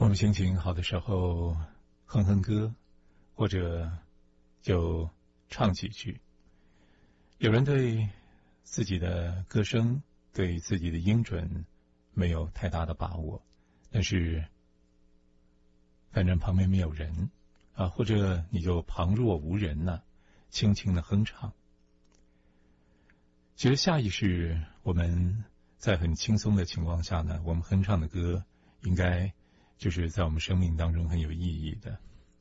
我们心情好的时候哼哼歌，或者就唱几句。有人对自己的歌声，对自己的音准没有太大的把握，但是反正旁边没有人啊，或者你就旁若无人呢，轻轻的哼唱。其实下意识我们在很轻松的情况下呢，我们哼唱的歌应该就是在我们生命当中很有意义的，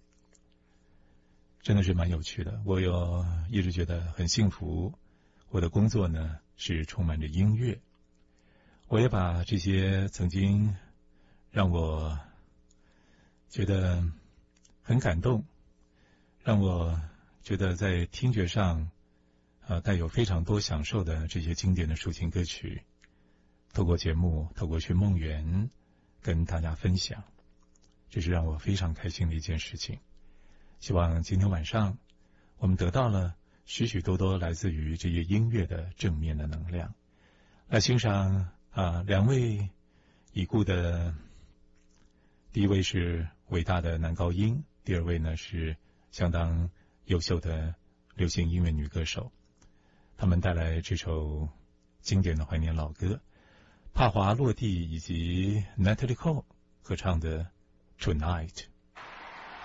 真的是蛮有趣的。我一直觉得很幸福，我的工作呢是充满着音乐，我也把这些曾经让我觉得很感动，让我觉得在听觉上带有非常多享受的这些经典的抒情歌曲，透过节目，透过去梦园跟大家分享，这是让我非常开心的一件事情。希望今天晚上我们得到了许许多多来自于这些音乐的正面的能量，来欣赏两位已故的，第一位是伟大的男高音，第二位呢是相当优秀的流行音乐女歌手，他们带来这首经典的怀念老歌，帕华落地以及 Natalie Cole 合唱的 Tonight。